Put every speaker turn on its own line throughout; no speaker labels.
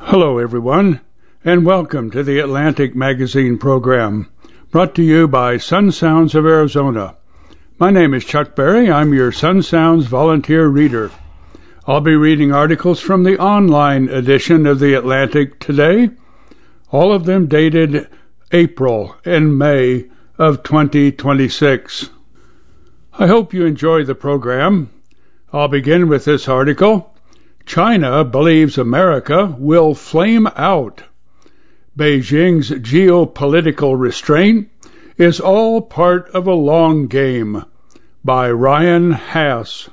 Hello, everyone, and welcome to the Atlantic Magazine program, brought to you by Sun Sounds of Arizona. My name is Chuck Berry. I'm your Sun Sounds volunteer reader. I'll be reading articles from the online edition of the Atlantic today, all of them dated April and May of 2026. I hope you enjoy the program. I'll begin with this article. China believes America will flame out. Beijing's geopolitical restraint is all part of a long game, by Ryan Hass.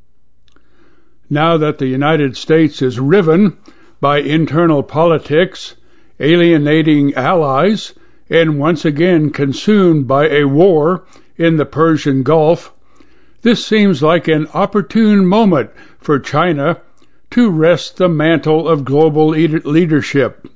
Now that the United States is riven by internal politics, alienating allies, and once again consumed by a war in the Persian Gulf, this seems like an opportune moment for China to wrest the mantle of global leadership.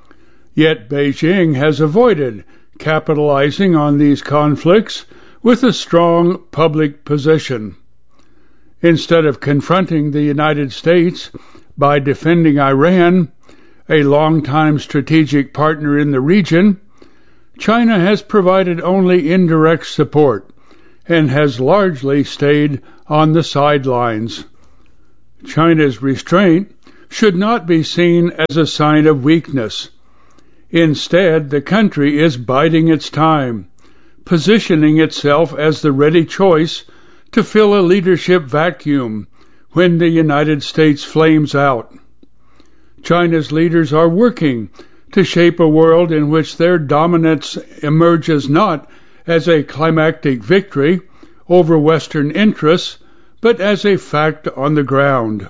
Yet Beijing has avoided capitalizing on these conflicts with a strong public position. Instead of confronting the United States by defending Iran, a longtime strategic partner in the region, China has provided only indirect support and has largely stayed on the sidelines. China's restraint should not be seen as a sign of weakness. Instead, the country is biding its time, positioning itself as the ready choice to fill a leadership vacuum when the United States flames out. China's leaders are working to shape a world in which their dominance emerges not as a climactic victory over Western interests, but as a fact on the ground.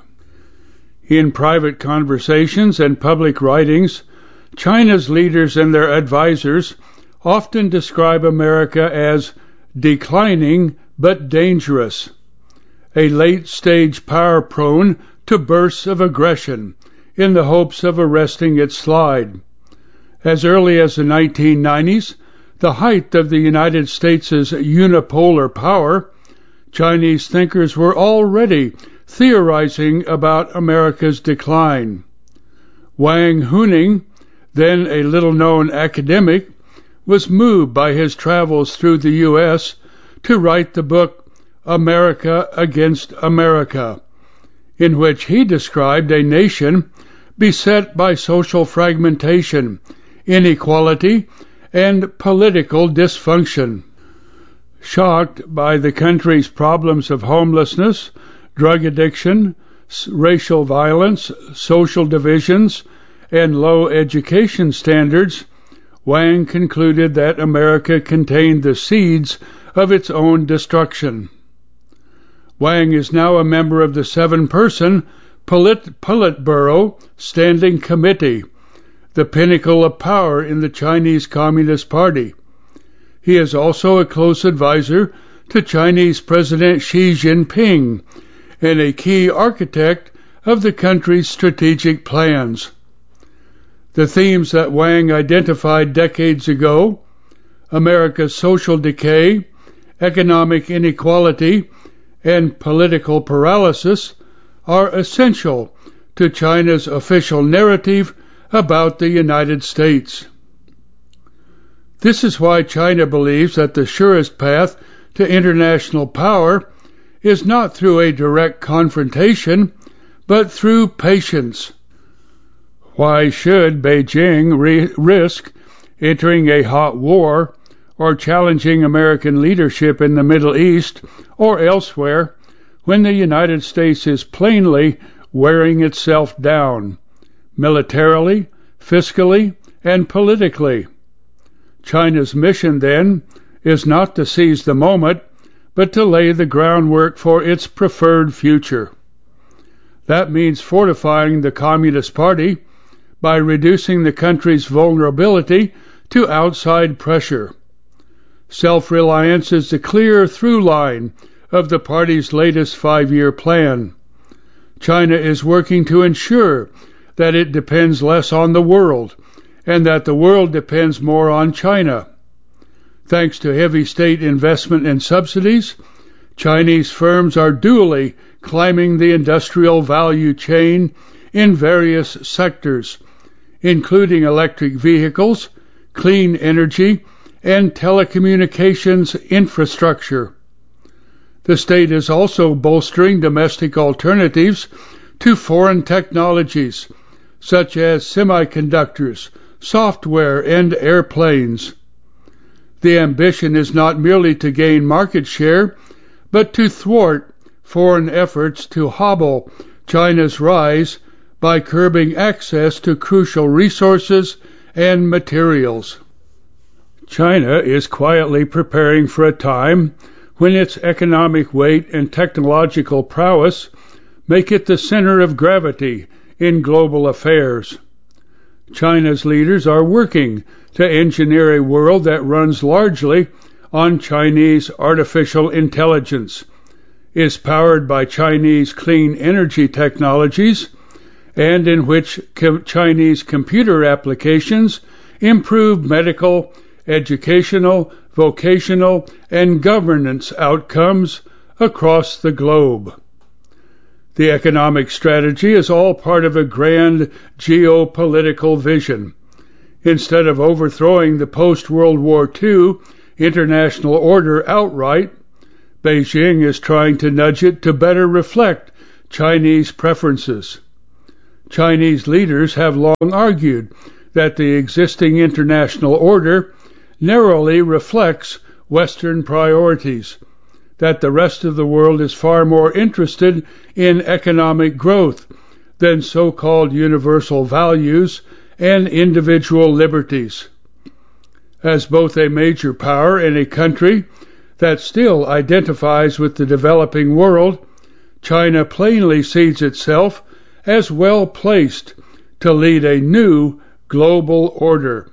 In private conversations and public writings, China's leaders and their advisors often describe America as declining but dangerous, a late-stage power prone to bursts of aggression in the hopes of arresting its slide. As early as the 1990s, the height of the United States' unipolar power, Chinese thinkers were already theorizing about America's decline. Wang Huning, then a little-known academic, was moved by his travels through the U.S. to write the book America Against America, in which he described a nation beset by social fragmentation, inequality, and political dysfunction. Shocked by the country's problems of homelessness, drug addiction, racial violence, social divisions, and low education standards, Wang concluded that America contained the seeds of its own destruction. Wang is now a member of the seven-person Politburo Standing Committee, the pinnacle of power in the Chinese Communist Party. He is also a close advisor to Chinese President Xi Jinping and a key architect of the country's strategic plans. The themes that Wang identified decades ago, America's social decay, economic inequality, and political paralysis, are essential to China's official narrative about the United States. This is why China believes that the surest path to international power is not through a direct confrontation, but through patience. Why should Beijing risk entering a hot war or challenging American leadership in the Middle East or elsewhere when the United States is plainly wearing itself down, militarily, fiscally, and politically? China's mission, then, is not to seize the moment, but to lay the groundwork for its preferred future. That means fortifying the Communist Party by reducing the country's vulnerability to outside pressure. Self-reliance is the clear through line of the party's latest 5-year plan. China is working to ensure that it depends less on the world and that the world depends more on China. Thanks to heavy state investment and subsidies, Chinese firms are dually climbing the industrial value chain in various sectors, including electric vehicles, clean energy, and telecommunications infrastructure. The state is also bolstering domestic alternatives to foreign technologies, such as semiconductors, software, and airplanes. The ambition is not merely to gain market share, but to thwart foreign efforts to hobble China's rise by curbing access to crucial resources and materials. China is quietly preparing for a time when its economic weight and technological prowess make it the center of gravity in global affairs. China's leaders are working to engineer a world that runs largely on Chinese artificial intelligence, is powered by Chinese clean energy technologies, and in which Chinese computer applications improve medical, educational, vocational, and governance outcomes across the globe. The economic strategy is all part of a grand geopolitical vision. Instead of overthrowing the post-World War II international order outright, Beijing is trying to nudge it to better reflect Chinese preferences. Chinese leaders have long argued that the existing international order narrowly reflects Western priorities, that the rest of the world is far more interested in economic growth than so-called universal values and individual liberties. As both a major power and a country that still identifies with the developing world, China plainly sees itself as well placed to lead a new global order.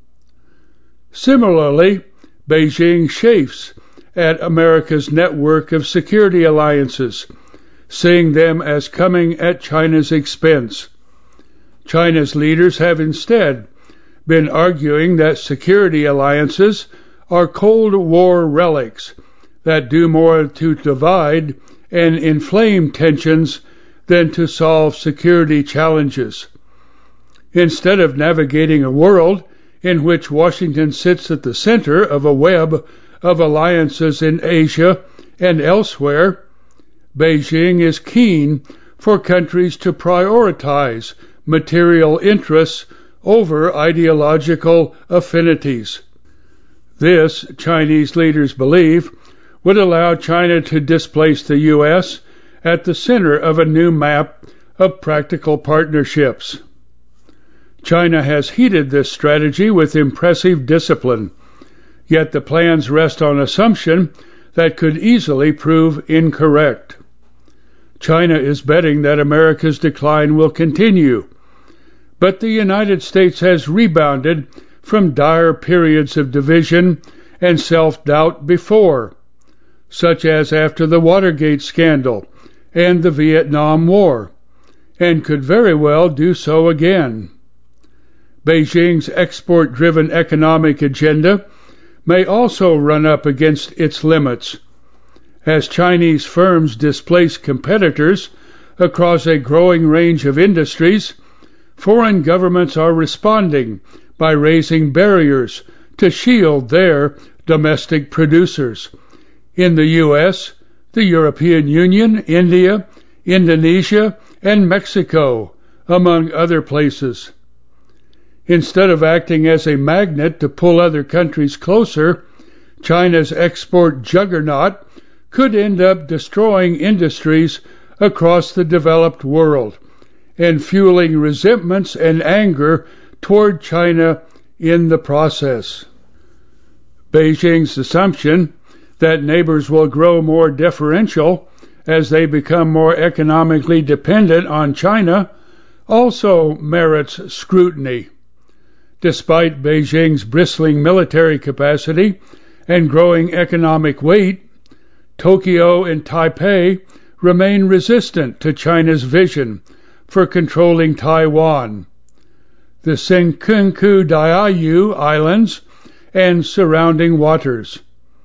Similarly, Beijing chafes at America's network of security alliances, seeing them as coming at China's expense. China's leaders have instead been arguing that security alliances are Cold War relics that do more to divide and inflame tensions than to solve security challenges. Instead of navigating a world in which Washington sits at the center of a web of alliances in Asia and elsewhere, Beijing is keen for countries to prioritize material interests over ideological affinities. This, Chinese leaders believe, would allow China to displace the U.S. at the center of a new map of practical partnerships. China has heeded this strategy with impressive discipline, yet the plans rest on assumption that could easily prove incorrect. China is betting that America's decline will continue, but the United States has rebounded from dire periods of division and self-doubt before, such as after the Watergate scandal and the Vietnam War, and could very well do so again. Beijing's export-driven economic agenda may also run up against its limits, as Chinese firms displace competitors across a growing range of industries. Foreign governments are responding by raising barriers to shield their domestic producers. In the U.S., the European Union, India, Indonesia, and Mexico, among other places. Instead of acting as a magnet to pull other countries closer, China's export juggernaut could end up destroying industries across the developed world and fueling resentments and anger toward China in the process. Beijing's assumption that neighbors will grow more deferential as they become more economically dependent on China also merits scrutiny. Despite Beijing's bristling military capacity and growing economic weight, Tokyo and Taipei remain resistant to China's vision for controlling Taiwan, the Senkaku Diaoyu Islands, and surrounding waters.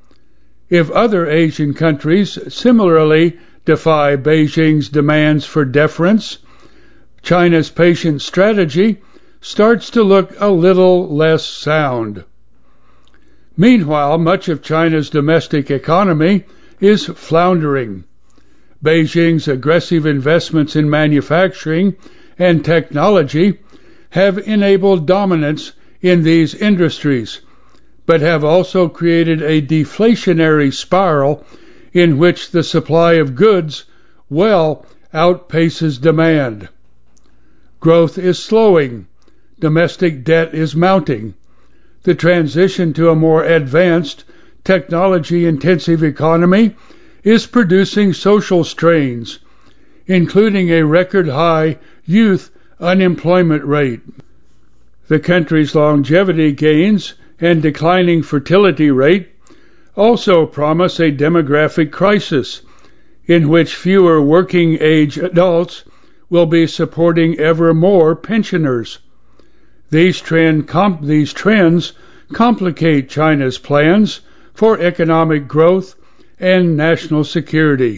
If other Asian countries similarly defy Beijing's demands for deference, China's patient strategy starts to look a little less sound. Meanwhile, much of China's domestic economy is floundering. Beijing's aggressive investments in manufacturing and technology have enabled dominance in these industries, but have also created a deflationary spiral in which the supply of goods well outpaces demand. Growth is slowing. Domestic debt is mounting. The transition to a more advanced, technology-intensive economy is producing social strains, including a record-high youth unemployment rate. The country's longevity gains and declining fertility rate also promise a demographic crisis in which fewer working-age adults will be supporting ever more pensioners. These trends complicate China's plans for economic growth and national security.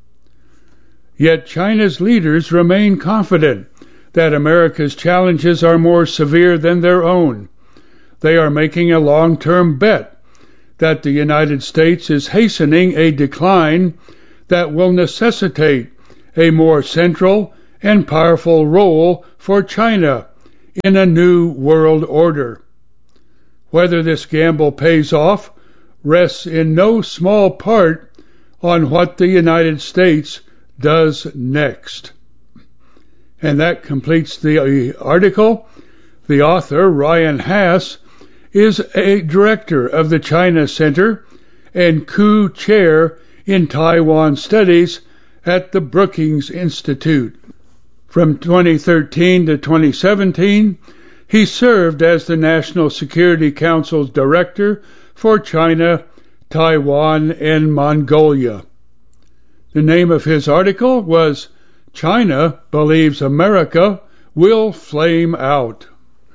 Yet China's leaders remain confident that America's challenges are more severe than their own. They are making a long-term bet that the United States is hastening a decline that will necessitate a more central and powerful role for China in a new world order. Whether this gamble pays off rests in no small part on what the United States does next. And that completes the article. The author, Ryan Hass, is a director of the China Center and co-chair in Taiwan Studies at the Brookings Institute. From 2013 to 2017, he served as the National Security Council's director for China, Taiwan, and Mongolia. The name of his article was China Believes America Will Flame Out.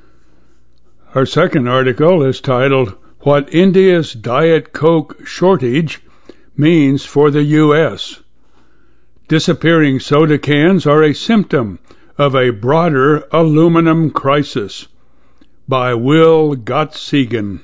Our second article is titled What India's Diet Coke Shortage Means for the U.S. Disappearing soda cans are a symptom of a broader aluminum crisis, by Will Gottsegan.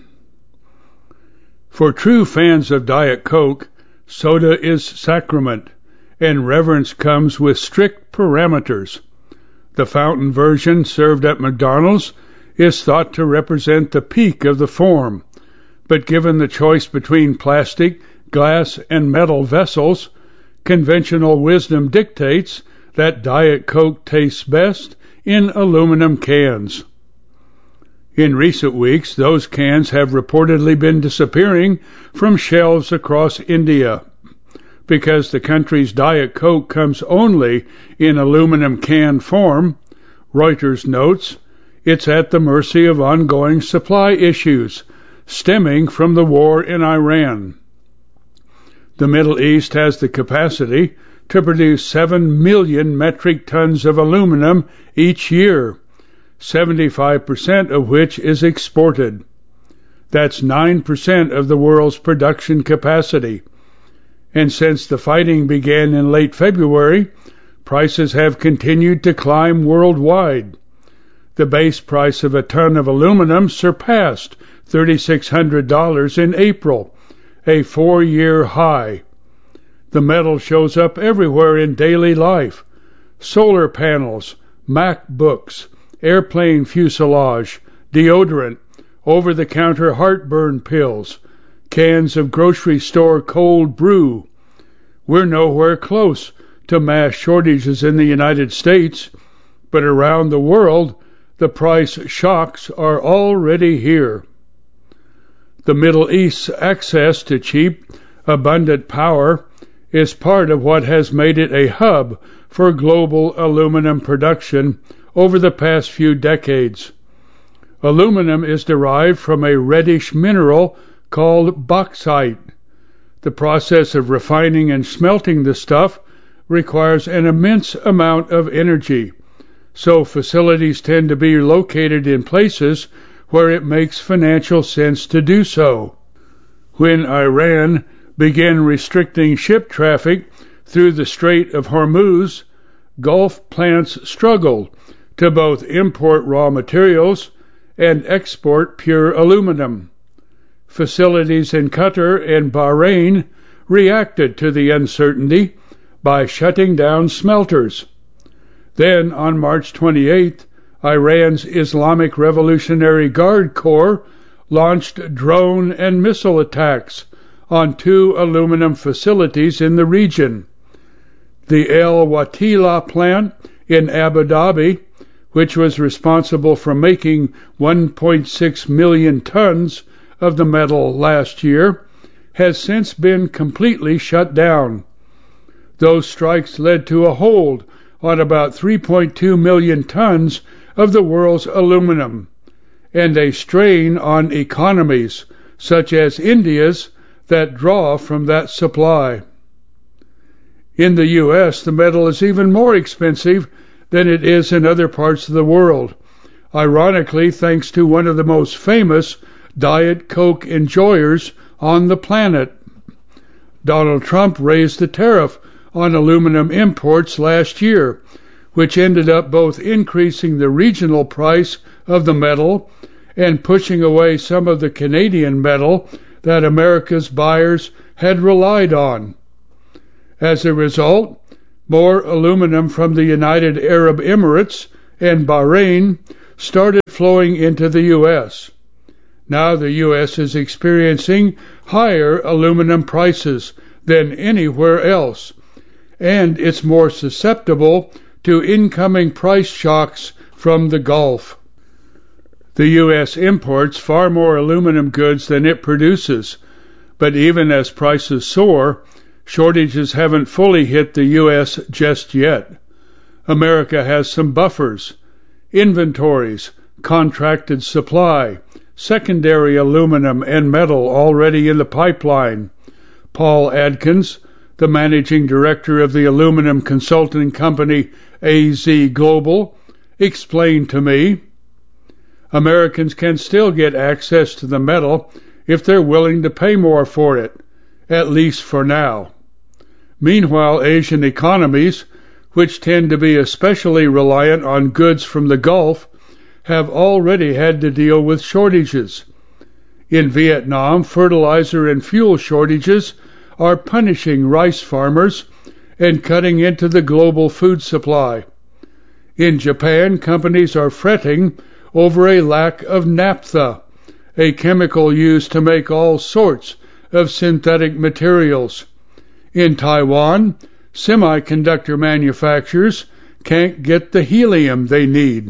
For true fans of Diet Coke, soda is sacrament, and reverence comes with strict parameters. The fountain version served at McDonald's is thought to represent the peak of the form, but given the choice between plastic, glass, and metal vessels, conventional wisdom dictates that Diet Coke tastes best in aluminum cans. In recent weeks, those cans have reportedly been disappearing from shelves across India. Because the country's Diet Coke comes only in aluminum can form, Reuters notes, it's at the mercy of ongoing supply issues stemming from the war in Iran. The Middle East has the capacity to produce 7 million metric tons of aluminum each year, 75% of which is exported. That's 9% of the world's production capacity. And since the fighting began in late February, prices have continued to climb worldwide. The base price of a ton of aluminum surpassed $3,600 in April, a 4-year high. The metal shows up everywhere in daily life: solar panels, MacBooks, airplane fuselage, deodorant, over-the-counter heartburn pills, cans of grocery store cold brew. We're nowhere close to mass shortages in the United States, but around the world, the price shocks are already here. The Middle East's access to cheap, abundant power is part of what has made it a hub for global aluminum production over the past few decades. Aluminum is derived from a reddish mineral called bauxite. The process of refining and smelting the stuff requires an immense amount of energy, so facilities tend to be located in places where it makes financial sense to do so. When Iran began restricting ship traffic through the Strait of Hormuz, Gulf plants struggled to both import raw materials and export pure aluminum. Facilities in Qatar and Bahrain reacted to the uncertainty by shutting down smelters. Then, on March 28th, Iran's Islamic Revolutionary Guard Corps launched drone and missile attacks on 2 aluminum facilities in the region. The Al Watila plant in Abu Dhabi, which was responsible for making 1.6 million tons of the metal last year, has since been completely shut down. Those strikes led to a hold on about 3.2 million tons of the world's aluminum, and a strain on economies such as India's that draw from that supply. In the U.S., the metal is even more expensive than it is in other parts of the world, ironically thanks to one of the most famous Diet Coke enjoyers on the planet. Donald Trump raised the tariff on aluminum imports last year, which ended up both increasing the regional price of the metal and pushing away some of the Canadian metal that America's buyers had relied on. As a result, more aluminum from the United Arab Emirates and Bahrain started flowing into the U.S. Now the U.S. is experiencing higher aluminum prices than anywhere else, and it's more susceptible to incoming price shocks from the Gulf. The U.S. imports far more aluminum goods than it produces, but even as prices soar, shortages haven't fully hit the U.S. just yet. America has some buffers, inventories, contracted supply, secondary aluminum and metal already in the pipeline. Paul Adkins, the managing director of the aluminum consulting company AZ Global, explained to me, Americans can still get access to the metal if they're willing to pay more for it, at least for now. Meanwhile, Asian economies, which tend to be especially reliant on goods from the Gulf, have already had to deal with shortages. In Vietnam, fertilizer and fuel shortages are punishing rice farmers and cutting into the global food supply. In Japan, companies are fretting over a lack of naphtha, a chemical used to make all sorts of synthetic materials. In Taiwan, semiconductor manufacturers can't get the helium they need.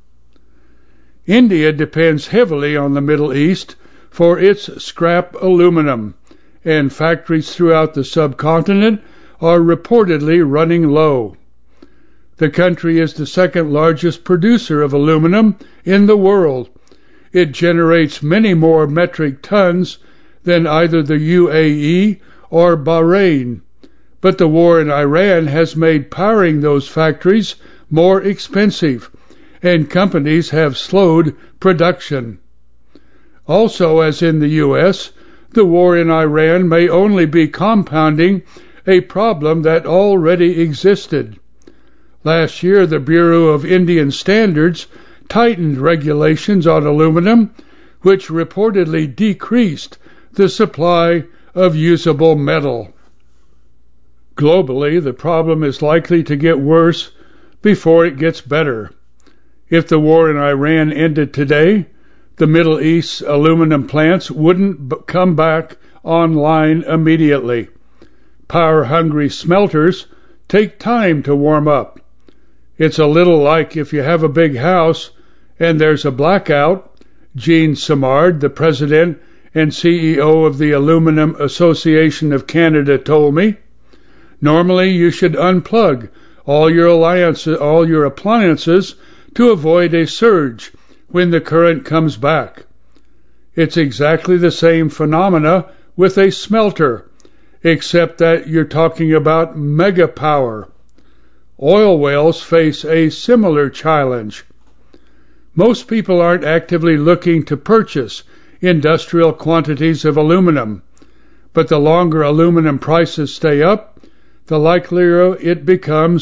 India depends heavily on the Middle East for its scrap aluminum, and factories throughout the subcontinent are reportedly running low. The country is the second largest producer of aluminum in the world. It generates many more metric tons than either the UAE or Bahrain, but the war in Iran has made powering those factories more expensive, and companies have slowed production. Also, as in the U.S., the war in Iran may only be compounding a problem that already existed. Last year, the Bureau of Indian Standards tightened regulations on aluminum, which reportedly decreased the supply of usable metal. Globally, the problem is likely to get worse before it gets better. If the war in Iran ended today, the Middle East's aluminum plants wouldn't come back online immediately. Power-hungry smelters take time to warm up. It's a little like if you have a big house and there's a blackout. Jean Simard, the president and CEO of the Aluminum Association of Canada, told me, normally you should unplug all your appliances to avoid a surge when the current comes back. It's exactly the same phenomena with a smelter, except that you're talking about mega power. Oil wells face a similar challenge. Most people aren't actively looking to purchase industrial quantities of aluminum, but the longer aluminum prices stay up, the likelier it becomes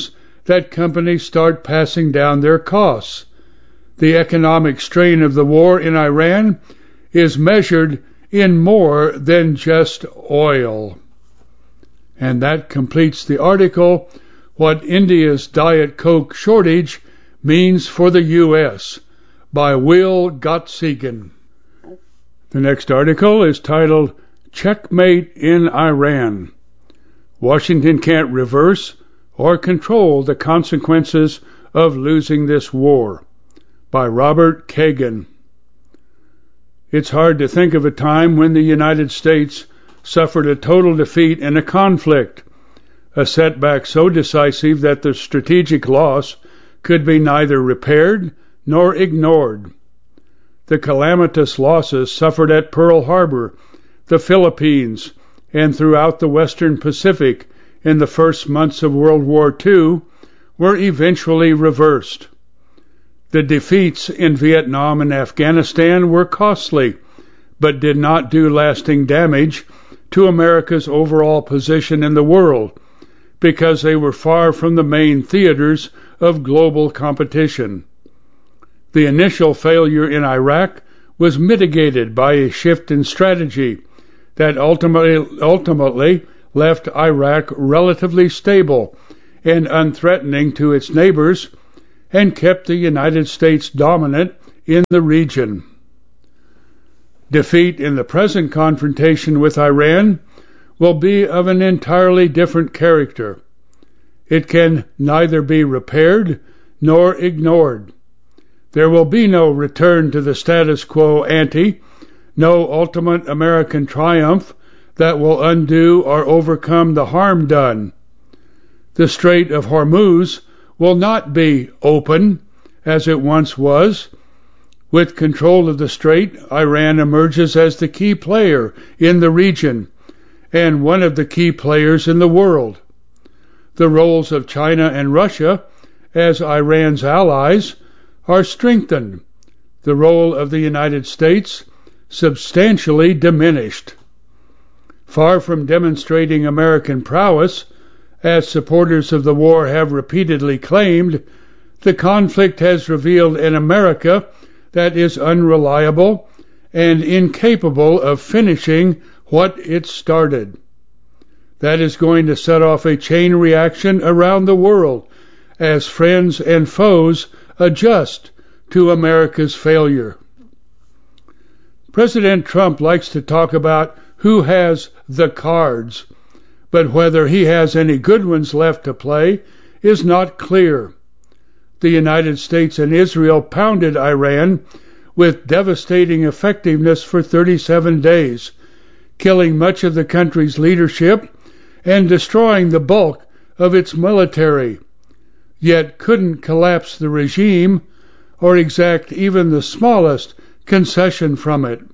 that companies start passing down their costs. The economic strain of the war in Iran is measured in more than just oil. And that completes the article, What India's Diet Coke Shortage Means for the U.S., by Will Gottsagen. The next article is titled, Checkmate in Iran. Washington can't reverse or control the consequences of losing this war, by Robert Kagan. It's hard to think of a time when the United States suffered a total defeat in a conflict, a setback so decisive that the strategic loss could be neither repaired nor ignored. The calamitous losses suffered at Pearl Harbor, the Philippines, and throughout the Western Pacific in the first months of World War II were eventually reversed. The defeats in Vietnam and Afghanistan were costly, but did not do lasting damage to America's overall position in the world, because they were far from the main theaters of global competition. The initial failure in Iraq was mitigated by a shift in strategy that ultimately left Iraq relatively stable and unthreatening to its neighbors and kept the United States dominant in the region. Defeat in the present confrontation with Iran will be of an entirely different character. It can neither be repaired nor ignored. There will be no return to the status quo ante, no ultimate American triumph that will undo or overcome the harm done. The Strait of Hormuz will not be open as it once was. With control of the strait, Iran emerges as the key player in the region and one of the key players in the world. The roles of China and Russia as Iran's allies are strengthened, the role of the United States substantially diminished. Far from demonstrating American prowess, as supporters of the war have repeatedly claimed, the conflict has revealed an America that is unreliable and incapable of finishing what it started. That is going to set off a chain reaction around the world as friends and foes adjust to America's failure. President Trump likes to talk about who has the cards, but whether he has any good ones left to play is not clear. The United States and Israel pounded Iran with devastating effectiveness for 37 days, killing much of the country's leadership and destroying the bulk of its military, yet couldn't collapse the regime or exact even the smallest concession from it.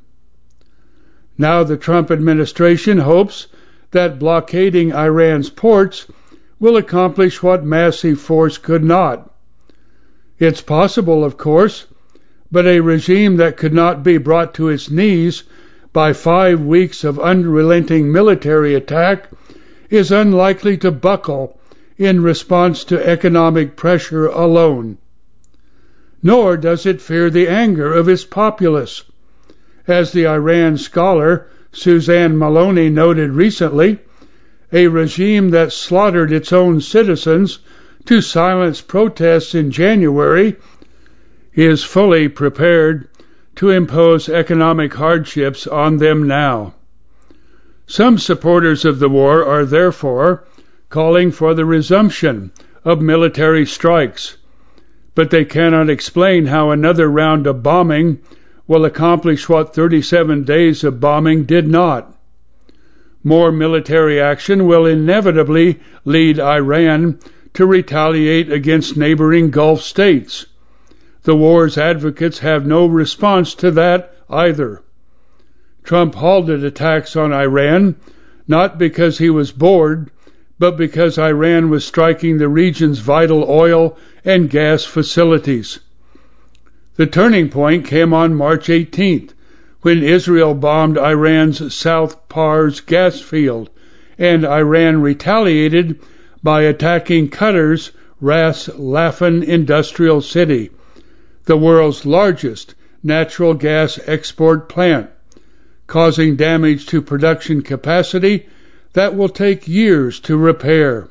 Now the Trump administration hopes that blockading Iran's ports will accomplish what massive force could not. It's possible, of course, but a regime that could not be brought to its knees by 5 weeks of unrelenting military attack is unlikely to buckle in response to economic pressure alone. Nor does it fear the anger of its populace. As the Iran scholar Suzanne Maloney noted recently, a regime that slaughtered its own citizens to silence protests in January is fully prepared to impose economic hardships on them now. Some supporters of the war are therefore calling for the resumption of military strikes, but they cannot explain how another round of bombing will accomplish what 37 days of bombing did not. More military action will inevitably lead Iran to retaliate against neighboring Gulf states. The war's advocates have no response to that either. Trump halted attacks on Iran not because he was bored, but because Iran was striking the region's vital oil and gas facilities. The turning point came on March 18th, when Israel bombed Iran's South Pars gas field, and Iran retaliated by attacking Qatar's Ras Laffan industrial city, the world's largest natural gas export plant, causing damage to production capacity that will take years to repair.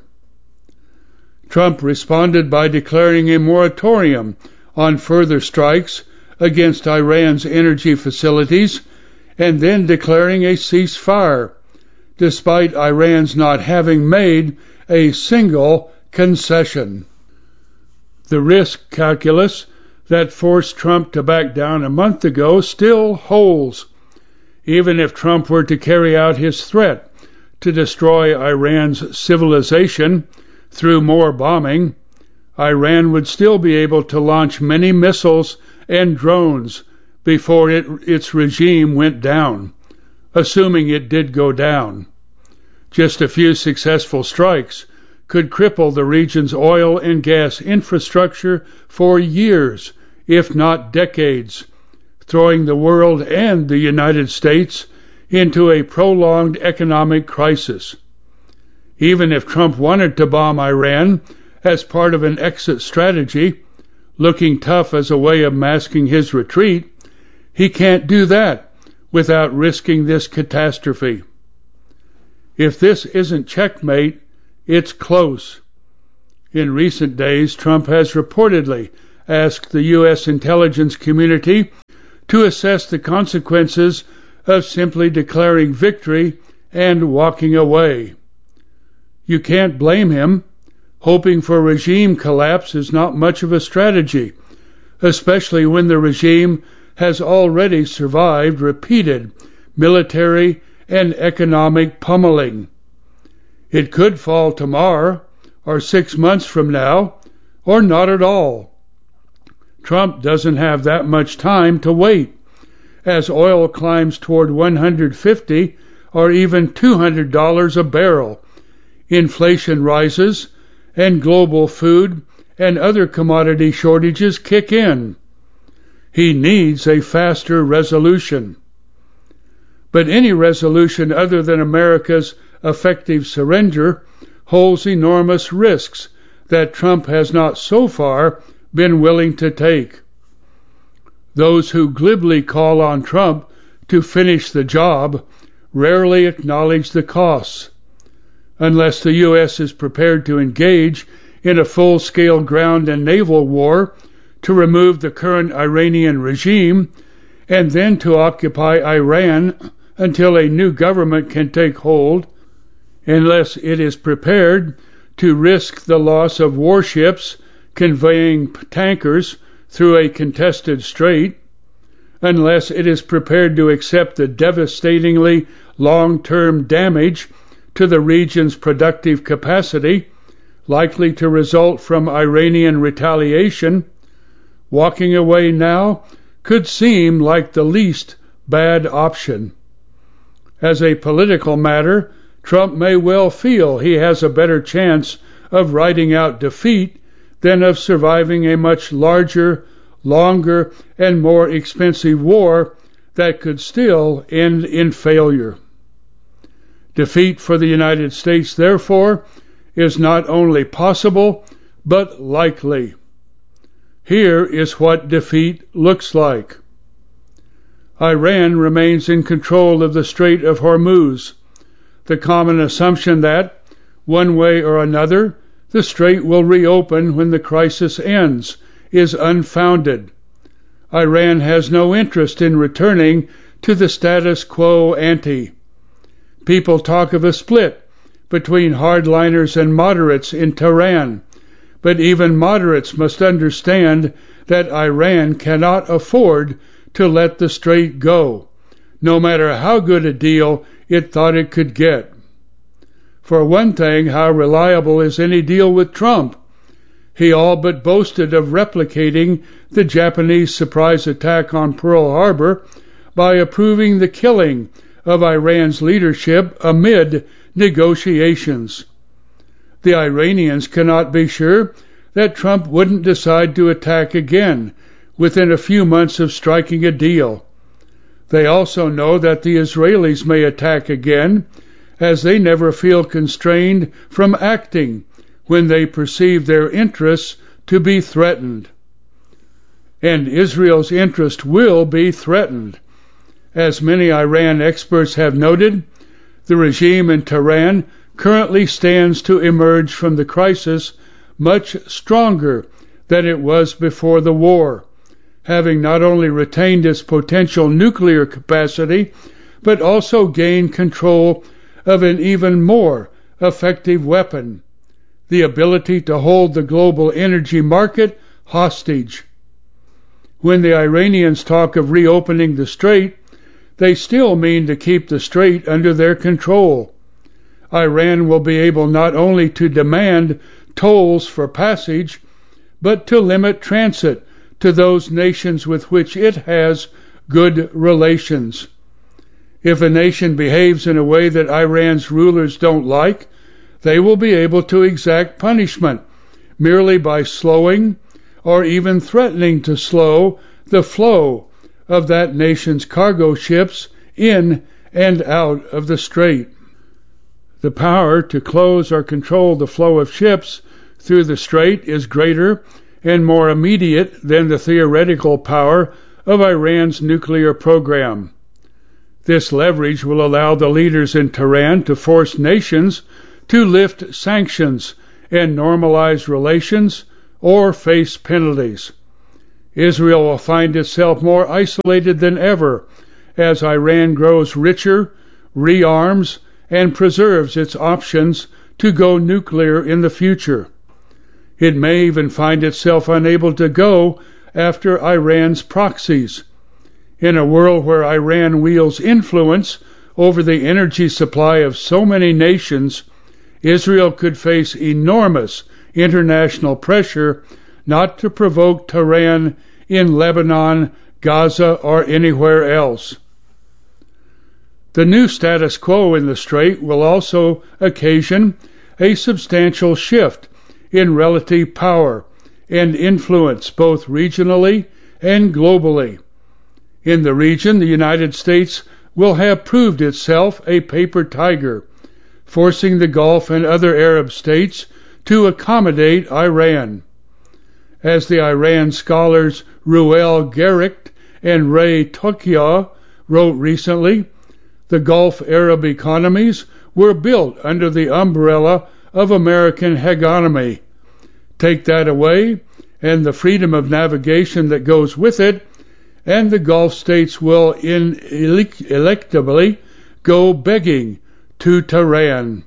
Trump responded by declaring a moratorium on further strikes against Iran's energy facilities and then declaring a ceasefire, despite Iran's not having made a single concession. The risk calculus that forced Trump to back down a month ago still holds. Even if Trump were to carry out his threat to destroy Iran's civilization through more bombing, Iran would still be able to launch many missiles and drones before its regime went down, assuming it did go down. Just a few successful strikes could cripple the region's oil and gas infrastructure for years, if not decades, throwing the world and the United States into a prolonged economic crisis. Even if Trump wanted to bomb Iran as part of an exit strategy, looking tough as a way of masking his retreat, he can't do that without risking this catastrophe. If this isn't checkmate, it's close. In recent days, Trump has reportedly asked the U.S. intelligence community to assess the consequences of simply declaring victory and walking away. You can't blame him. Hoping for regime collapse is not much of a strategy, especially when the regime has already survived repeated military and economic pummeling. It could fall tomorrow, or 6 months from now, or not at all. Trump doesn't have that much time to wait. As oil climbs toward $150 or even $200 a barrel, inflation rises, and global food and other commodity shortages kick in. He needs a faster resolution. But any resolution other than America's effective surrender holds enormous risks that Trump has not so far been willing to take. Those who glibly call on Trump to finish the job rarely acknowledge the costs. Unless the U.S. is prepared to engage in a full-scale ground and naval war to remove the current Iranian regime and then to occupy Iran until a new government can take hold, unless it is prepared to risk the loss of warships conveying tankers through a contested strait, unless it is prepared to accept the devastatingly long-term damage to the region's productive capacity, likely to result from Iranian retaliation, walking away now could seem like the least bad option. As a political matter, Trump may well feel he has a better chance of riding out defeat than of surviving a much larger, longer, and more expensive war that could still end in failure. Defeat for the United States, therefore, is not only possible, but likely. Here is what defeat looks like. Iran remains in control of the Strait of Hormuz. The common assumption that, one way or another, the strait will reopen when the crisis ends is unfounded. Iran has no interest in returning to the status quo ante. People talk of a split between hardliners and moderates in Tehran, but even moderates must understand that Iran cannot afford to let the strait go, no matter how good a deal it thought it could get. For one thing, how reliable is any deal with Trump? He all but boasted of replicating the Japanese surprise attack on Pearl Harbor by approving the killing of Iran's leadership amid negotiations. The Iranians cannot be sure that Trump wouldn't decide to attack again within a few months of striking a deal. They also know that the Israelis may attack again, as they never feel constrained from acting when they perceive their interests to be threatened. And Israel's interest will be threatened. As many Iran experts have noted, the regime in Tehran currently stands to emerge from the crisis much stronger than it was before the war, having not only retained its potential nuclear capacity, but also gained control of an even more effective weapon, the ability to hold the global energy market hostage. When the Iranians talk of reopening the strait, they still mean to keep the strait under their control. Iran will be able not only to demand tolls for passage, but to limit transit to those nations with which it has good relations. If a nation behaves in a way that Iran's rulers don't like, they will be able to exact punishment merely by slowing or even threatening to slow the flow of that nation's cargo ships in and out of the strait. The power to close or control the flow of ships through the strait is greater and more immediate than the theoretical power of Iran's nuclear program. This leverage will allow the leaders in Tehran to force nations to lift sanctions and normalize relations or face penalties. Israel will find itself more isolated than ever as Iran grows richer, rearms, and preserves its options to go nuclear in the future. It may even find itself unable to go after Iran's proxies. In a world where Iran wields influence over the energy supply of so many nations, Israel could face enormous international pressure not to provoke Tehran in Lebanon, Gaza, or anywhere else. The new status quo in the strait will also occasion a substantial shift in relative power and influence both regionally and globally. In the region, the United States will have proved itself a paper tiger, forcing the Gulf and other Arab states to accommodate Iran. As the Iran scholars Ruel Gerecht and Ray Tokia wrote recently, the Gulf Arab economies were built under the umbrella of American hegemony. Take that away, and the freedom of navigation that goes with it, and the Gulf states will ineluctably go begging to Tehran.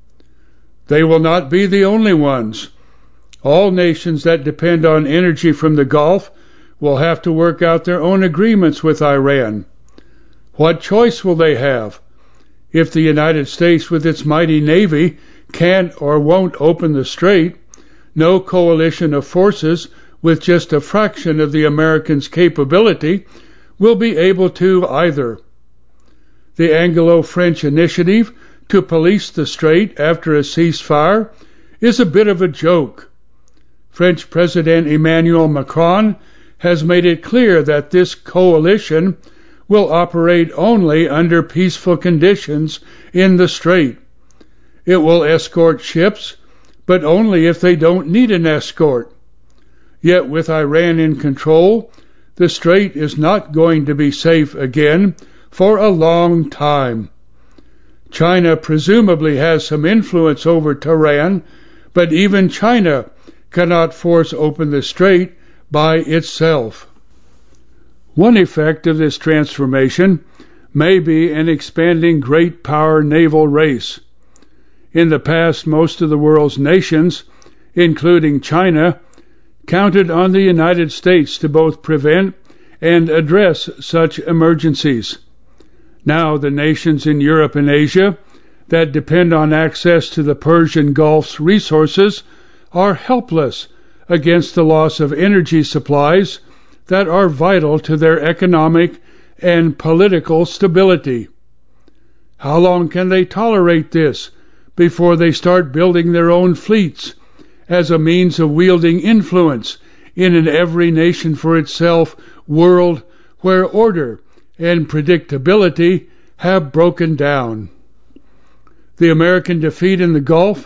They will not be the only ones. All nations that depend on energy from the Gulf will have to work out their own agreements with Iran. What choice will they have? If the United States with its mighty navy can't or won't open the strait, no coalition of forces with just a fraction of the Americans' capability will be able to either. The Anglo-French initiative to police the strait after a ceasefire is a bit of a joke. French President Emmanuel Macron has made it clear that this coalition will operate only under peaceful conditions in the strait. It will escort ships, but only if they don't need an escort. Yet with Iran in control, the strait is not going to be safe again for a long time. China presumably has some influence over Tehran, but even China cannot force open the strait by itself. One effect of this transformation may be an expanding great power naval race. In the past, most of the world's nations, including China, counted on the United States to both prevent and address such emergencies. Now the nations in Europe and Asia that depend on access to the Persian Gulf's resources are helpless against the loss of energy supplies that are vital to their economic and political stability. How long can they tolerate this before they start building their own fleets as a means of wielding influence in an every nation for itself world where order and predictability have broken down? The American defeat in the Gulf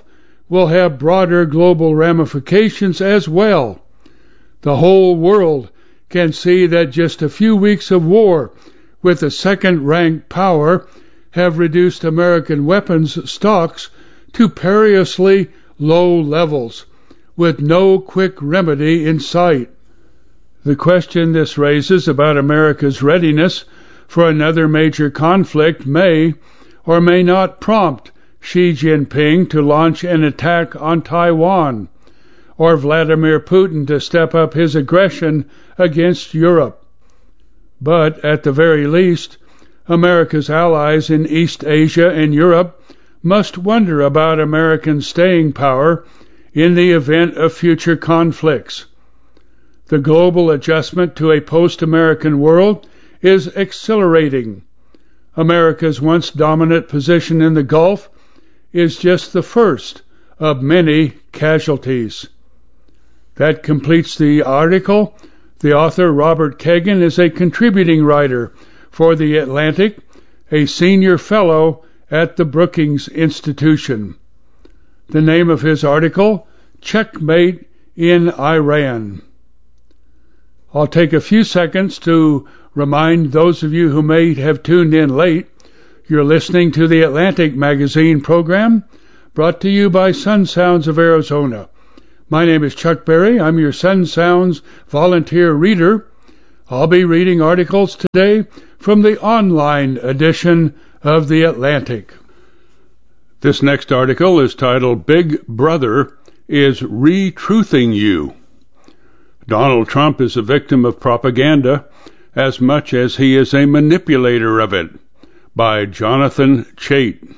will have broader global ramifications as well. The whole world can see that just a few weeks of war with a second-ranked power have reduced American weapons stocks to perilously low levels, with no quick remedy in sight. The question this raises about America's readiness for another major conflict may or may not prompt Xi Jinping to launch an attack on Taiwan, or Vladimir Putin to step up his aggression against Europe. But at the very least, America's allies in East Asia and Europe must wonder about American staying power in the event of future conflicts. The global adjustment to a post-American world is accelerating. America's once dominant position in the Gulf is just the first of many casualties. That completes the article. The author, Robert Kagan, is a contributing writer for The Atlantic, a senior fellow at the Brookings Institution. The name of his article, Checkmate in Iran. I'll take a few seconds to remind those of you who may have tuned in late, you're listening to the Atlantic Magazine program, brought to you by Sun Sounds of Arizona. My name is Chuck Berry. I'm your Sun Sounds volunteer reader. I'll be reading articles today from the online edition of The Atlantic. This next article is titled, Big Brother is Re-Truthing You. Donald Trump is a victim of propaganda as much as he is a manipulator of it, by Jonathan Chait.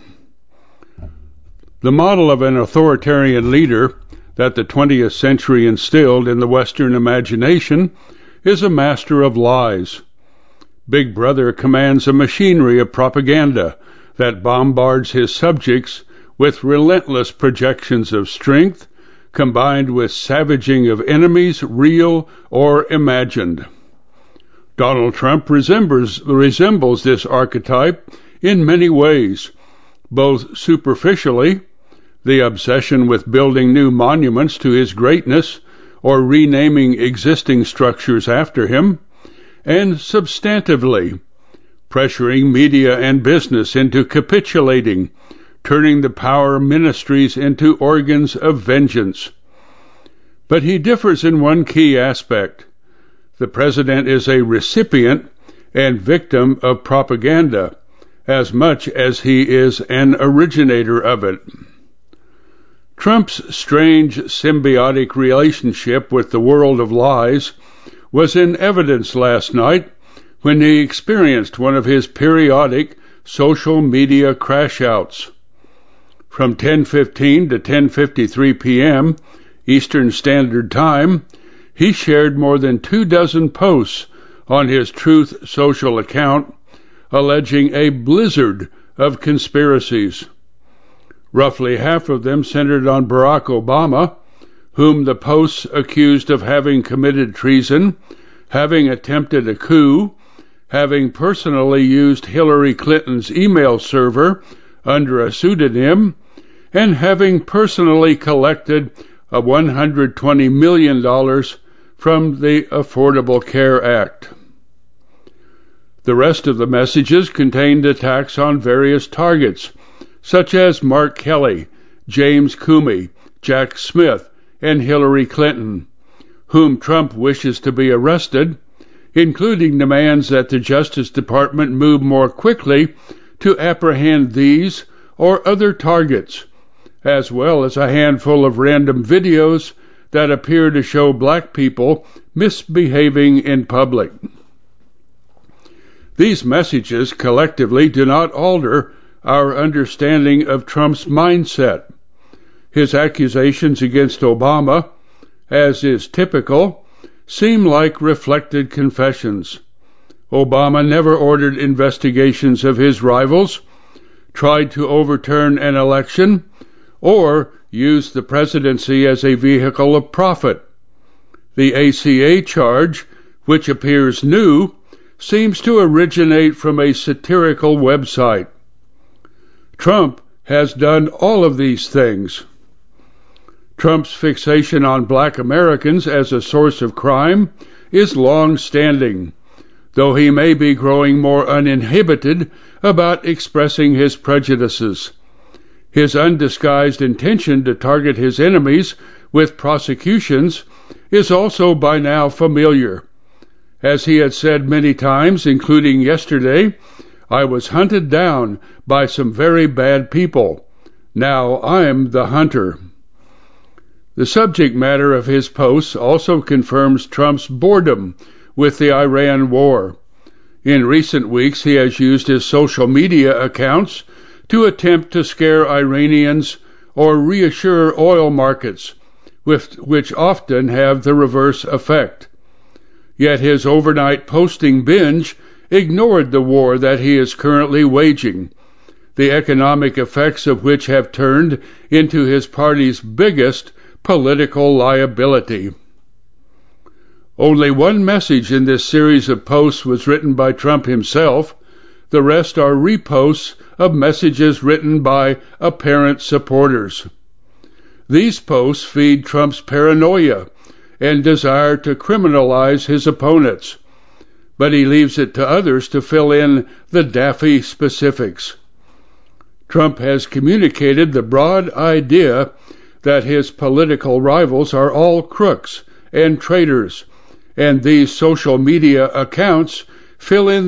The model of an authoritarian leader that the 20th century instilled in the Western imagination is a master of lies. Big Brother commands a machinery of propaganda that bombards his subjects with relentless projections of strength, combined with savaging of enemies, real or imagined. Donald Trump resembles this archetype in many ways, both superficially, the obsession with building new monuments to his greatness or renaming existing structures after him, and substantively, pressuring media and business into capitulating, turning the power ministries into organs of vengeance. But he differs in one key aspect. The president is a recipient and victim of propaganda as much as he is an originator of it. Trump's strange symbiotic relationship with the world of lies was in evidence last night when he experienced one of his periodic social media crash-outs. From 10:15 to 10:53 p.m. Eastern Standard Time, he shared more than 24 posts on his Truth Social account, alleging a blizzard of conspiracies. Roughly half of them centered on Barack Obama, whom the posts accused of having committed treason, having attempted a coup, having personally used Hillary Clinton's email server under a pseudonym, and having personally collected $120 million from the Affordable Care Act. The rest of the messages contained attacks on various targets, such as Mark Kelly, James Comey, Jack Smith, and Hillary Clinton, whom Trump wishes to be arrested, including demands that the Justice Department move more quickly to apprehend these or other targets, as well as a handful of random videos that appear to show black people misbehaving in public. These messages collectively do not alter our understanding of Trump's mindset. His accusations against Obama, as is typical, seem like reflected confessions. Obama never ordered investigations of his rivals, tried to overturn an election, or used the presidency as a vehicle of profit. The ACA charge, which appears new, seems to originate from a satirical website. Trump has done all of these things. Trump's fixation on black Americans as a source of crime is long-standing, though he may be growing more uninhibited about expressing his prejudices. His undisguised intention to target his enemies with prosecutions is also by now familiar. As he had said many times, including yesterday, "I was hunted down by some very bad people. Now I'm the hunter." The subject matter of his posts also confirms Trump's boredom with the Iran war. In recent weeks, he has used his social media accounts to attempt to scare Iranians or reassure oil markets, which often have the reverse effect. Yet his overnight posting binge ignored the war that he is currently waging, the economic effects of which have turned into his party's biggest political liability. Only one message in this series of posts was written by Trump himself. The rest are reposts of messages written by apparent supporters. These posts feed Trump's paranoia and desire to criminalize his opponents, but he leaves it to others to fill in the daffy specifics. Trump has communicated the broad idea that his political rivals are all crooks and traitors, and these social media accounts fill in